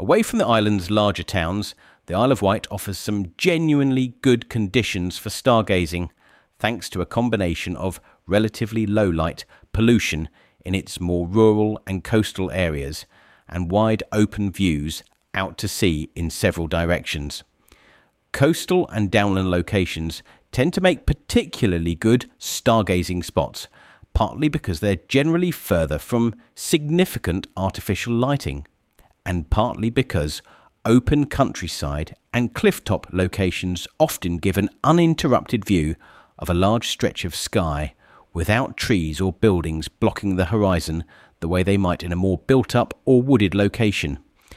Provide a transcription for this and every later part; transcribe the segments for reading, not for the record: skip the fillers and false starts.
Away from the island's larger towns, the Isle of Wight offers some genuinely good conditions for stargazing, thanks to a combination of relatively low light, pollution in its more rural and coastal areas, and wide open views out to sea in several directions. Coastal and downland locations tend to make particularly good stargazing spots, partly because they're generally further from significant artificial lighting, and partly because open countryside and clifftop locations often give an uninterrupted view of a large stretch of sky without trees or buildings blocking the horizon the way they might in a more built-up or wooded location.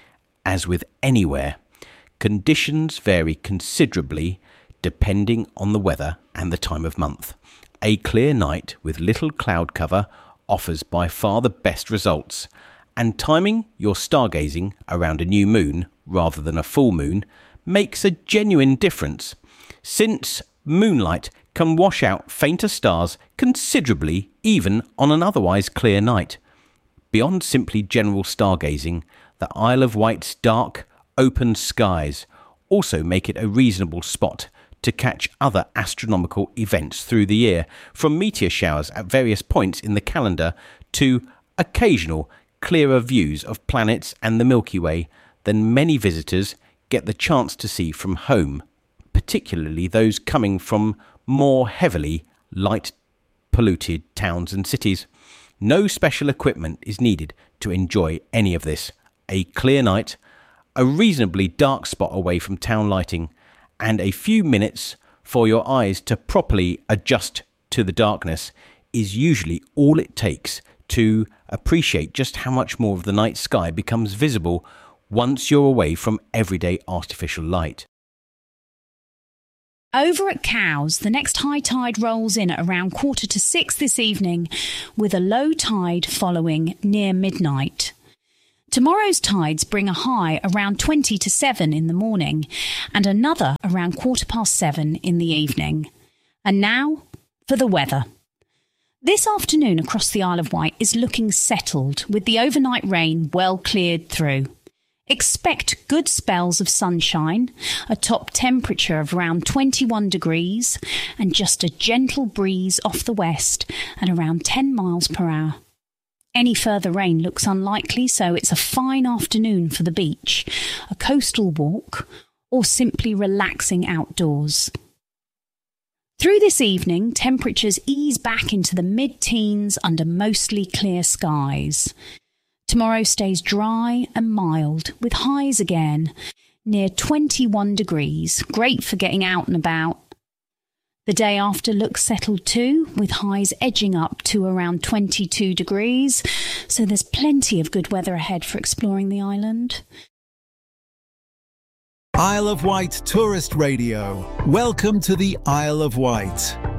As with anywhere, conditions vary considerably depending on the weather and the time of month. A clear night with little cloud cover offers by far the best results, and timing your stargazing around a new moon rather than a full moon makes a genuine difference, since moonlight can wash out fainter stars considerably even on an otherwise clear night. Beyond simply general stargazing, the Isle of Wight's dark, open skies also make it a reasonable spot to catch other astronomical events through the year, from meteor showers at various points in the calendar to occasional clearer views of planets and the Milky Way than many visitors get the chance to see from home, particularly those coming from more heavily light-polluted towns and cities. No special equipment is needed to enjoy any of this. A clear night, a reasonably dark spot away from town lighting, and a few minutes for your eyes to properly adjust to the darkness is usually all it takes to appreciate just how much more of the night sky becomes visible once you're away from everyday artificial light. Over at Cowes, the next high tide rolls in at around 5:45 this evening, with a low tide following near midnight. Tomorrow's tides bring a high around 20 to 7 in the morning and another around 7:15 in the evening. And now for the weather. This afternoon across the Isle of Wight is looking settled, with the overnight rain well cleared through. Expect good spells of sunshine, a top temperature of around 21 degrees and just a gentle breeze off the west at around 10 miles per hour. Any further rain looks unlikely, so it's a fine afternoon for the beach, a coastal walk, or simply relaxing outdoors. Through this evening, temperatures ease back into the mid-teens under mostly clear skies. Tomorrow stays dry and mild, with highs again near 21 degrees, great for getting out and about. The day after looks settled too, with highs edging up to around 22 degrees, so there's plenty of good weather ahead for exploring the island. Isle of Wight Tourist Radio. Welcome to the Isle of Wight.